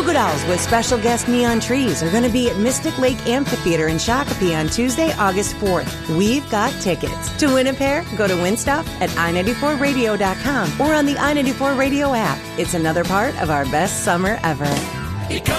Goo Goo Dolls with special guest Neon Trees are going to be at Mystic Lake Amphitheater in Shakopee on Tuesday, August 4th. We've got tickets. To win a pair, go to win stuff at i94radio.com or on the i94 radio app. It's another part of our best summer ever.